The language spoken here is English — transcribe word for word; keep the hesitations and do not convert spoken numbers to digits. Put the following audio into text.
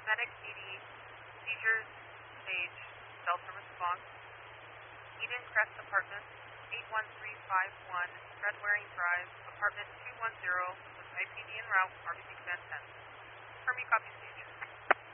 Medic eighty, seizures, stage, Delta response. Eden Crest Apartments, eight one three five one, Red Waring Drive, Apartment two one zero, with I P D en route, R B C Command ten. Confirm you copy, Steve.